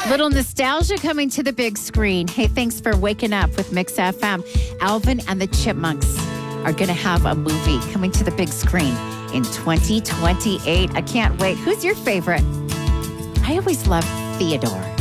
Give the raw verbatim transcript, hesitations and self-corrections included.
Little nostalgia coming to the big screen. Hey, thanks for waking up with Mix F M. Alvin and the Chipmunks are going to have a movie coming to the big screen in twenty twenty-eight. I can't wait. Who's your favorite? I always love Theodore.